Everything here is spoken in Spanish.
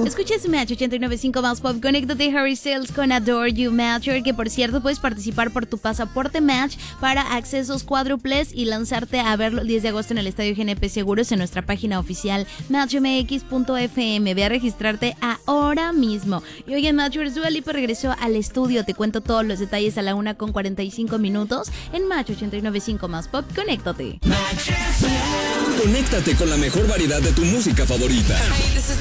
Escuches Match 89.5 más pop. Conéctate Harry Styles con Adore You Matcher, que por cierto puedes participar por tu pasaporte Match para accesos cuádruples y lanzarte a verlo el 10 de agosto en el Estadio GNP Seguros en nuestra página oficial matchmx.fm. Ve a registrarte ahora mismo. Y oigan, Matchers, Dua Lipa regresó al estudio. Te cuento todos los detalles a la 1:45 en Match 89.5 más pop. Conéctate. Conéctate con la mejor variedad de tu música favorita. Hey, this is